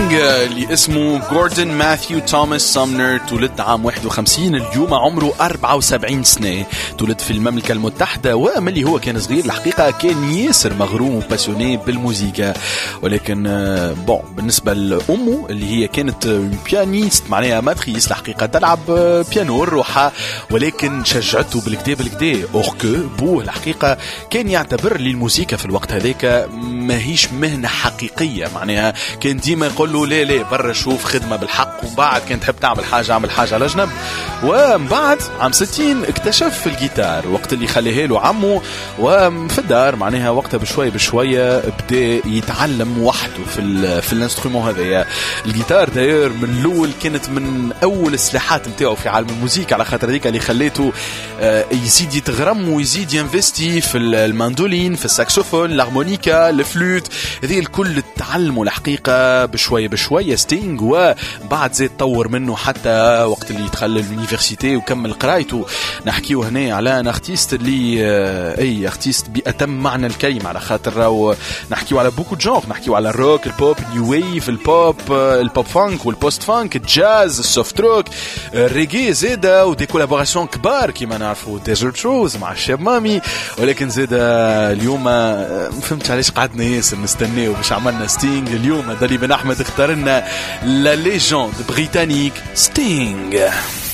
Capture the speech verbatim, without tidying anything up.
ستينغ اللي اسمه جوردن ماثيو توماس سامنر، تولد عام واحد وخمسين، اليوم عمره أربعة وسبعين سنة، تولد في المملكة المتحدة. وملي هو كان صغير الحقيقة كان ياسر مغروم وباسيوني بالموسيقى، ولكن بون بالنسبة لأمه اللي هي كانت بيانيست معناها ماتريس الحقيقة تلعب بيانو الروحة، ولكن شجعته بالكدا بالكدا أوركو بوه الحقيقة كان يعتبر لي الموسيقى في الوقت هذاك ماهيش مهنة حقيقية، معناها كان ديما يقول له لا لا برا شوف خدمة بالحق، وبعد كان تحب تعمل حاجة عمل حاجة على جنب. ومن بعد عام ستين اكتشف الجيتار وقت اللي خليه له عمه، وفي الدار معناها وقتها بشوية بشوية بدا يتعلم وحده في في الانسترومون هذايا. الجيتار داير من الاول كانت من اول السلاحات نتاعو في عالم الموسيقى، على خاطر هذيك اللي خليته يزيد يتغرم ويزيد ينفستي في الماندولين، في الساكسوفون، الهارمونيكا، الفلوت، هذه الكل تعلموا الحقيقة بشوية بشوية ستينغ. وبعد زيد طور منه حتى وقت اللي يدخل اليونيفرسيتي وكمل قرايته. نحكيو هنا على ان ارتيست اللي اي ارتيست بأتم معنى الكلمة، على خاطر نحكيو على بوكو جونغ، نحكيو على الروك، البوب، النيو ويف، البوب، البوب فانك والبوست فانك، الجاز، السوفت روك، الريغي زيدا، ودي كولابوراسيون كبار كيما نعرفوا ديزرت شوز مع الشاب مامي. ولكن زيدا اليوم فهمت علاش قعدنا ياسر نستناو باش عملنا ستينغ اليوم. دالي بن احمد اختار لنا لا ليجوند بريطانيك ستينغ.